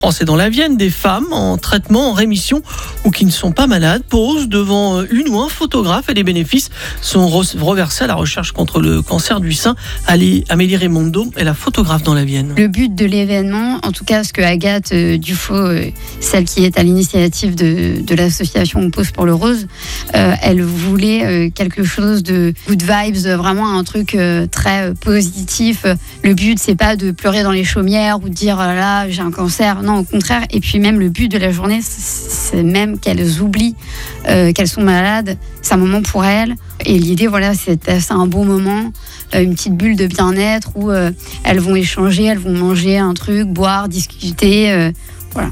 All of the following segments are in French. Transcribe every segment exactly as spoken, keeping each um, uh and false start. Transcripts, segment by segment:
C'est dans la Vienne, des femmes en traitement, en rémission ou qui ne sont pas malades posent devant une ou un photographe et les bénéfices sont reversés à la recherche contre le cancer du sein. Amélie Raimondo est la photographe dans la Vienne. Le but de l'événement, en tout cas ce que Agathe euh, Dufaux, euh, celle qui est à l'initiative de, de l'association Pause pour le Rose, euh, elle voulait euh, quelque chose de good vibes, vraiment un truc euh, très euh, positif. Le but, c'est pas de pleurer dans les chaumières ou de dire euh, là j'ai un cancer. Non, au contraire. Et puis même le but de la journée, c'est même qu'elles oublient euh, qu'elles sont malades. C'est un moment pour elles. Et l'idée, voilà, c'est, c'est un bon moment, euh, une petite bulle de bien-être où euh, elles vont échanger, elles vont manger un truc, boire, discuter. Euh, voilà.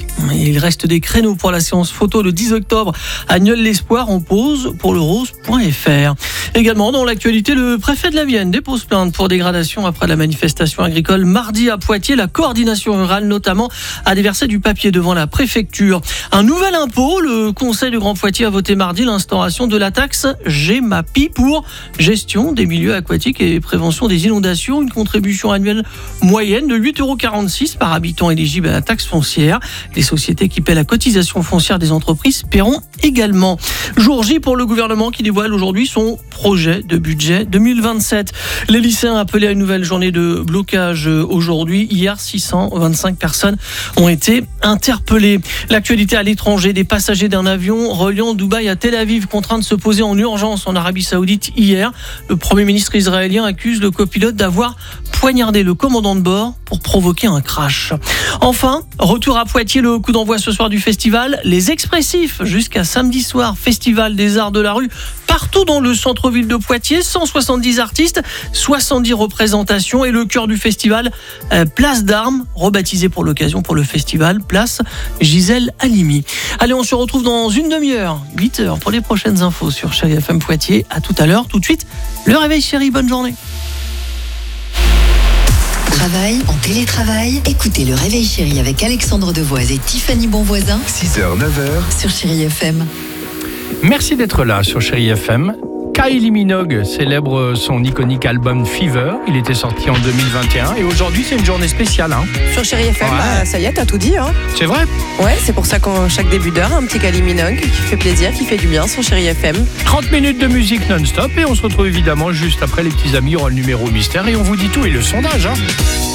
Il reste des créneaux pour la séance photo le dix octobre à Nieul-l'Espoir en pause pour le rose point f r. Également dans l'actualité, le préfet de la Vienne dépose plainte pour dégradation après la manifestation agricole mardi à Poitiers. La coordination rurale notamment a déversé du papier devant la préfecture. Un nouvel impôt, le Conseil du Grand Poitiers a voté mardi l'instauration de la taxe Gemapi pour gestion des milieux aquatiques et prévention des inondations. Une contribution annuelle moyenne de huit euros quarante-six par habitant éligible à la taxe foncière. Les sociétés qui paient la cotisation foncière des entreprises paieront également. Jour J pour le gouvernement qui dévoile aujourd'hui son projet de budget deux mille vingt-sept. Les lycéens appelés à une nouvelle journée de blocage aujourd'hui. Hier, six cent vingt-cinq personnes ont été interpellées. L'actualité à l'étranger, des passagers d'un avion reliant Dubaï à Tel Aviv contraints de se poser en urgence en Arabie Saoudite hier. Le Premier ministre israélien accuse le copilote d'avoir poignardé le commandant de bord pour provoquer un crash. Enfin, retour à Poitiers, le coup d'envoi ce soir du festival Les Expressifs jusqu'à samedi soir. Festival des arts de la rue partout dans le centre-ville de Poitiers. cent soixante-dix artistes, soixante-dix représentations et le cœur du festival, euh, Place d'Armes, rebaptisé pour l'occasion pour le festival, Place Gisèle Halimi. Allez, on se retrouve dans une demi-heure, huit heures pour les prochaines infos sur Chérie F M Poitiers. À tout à l'heure, tout de suite, le réveil chéri, bonne journée. Travail, en télétravail, écoutez le Réveil Chéri avec Alexandre Devoise et Tiffany Bonvoisin. six heures, neuf heures. Sur Chérie F M. Merci d'être là sur Chérie F M. Kylie Minogue célèbre son iconique album Fever. Il était sorti en deux mille vingt et un et aujourd'hui c'est une journée spéciale. Hein. Sur Chérie F M, Ouais. bah, ça y est, t'as tout dit. Hein. C'est vrai? Ouais, c'est pour ça qu'en chaque début d'heure, un petit Kylie Minogue qui fait plaisir, qui fait du bien sur Chérie F M. trente minutes de musique non-stop et on se retrouve évidemment juste après les petits amis. Il y aura le numéro mystère et on vous dit tout et le sondage. Hein.